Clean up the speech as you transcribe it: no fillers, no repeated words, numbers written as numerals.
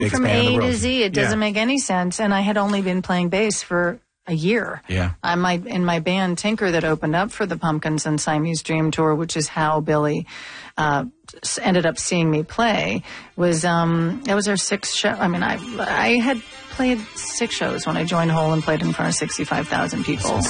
from A to Z. It doesn't make any sense. And I had only been playing bass for a year. Yeah. In my band Tinker that opened up for the Pumpkins and Siamese Dream Tour, which is how Billy ended up seeing me play, was that was our sixth show. I mean, I had played 6 shows when I joined Hole and played in front of 65,000 people.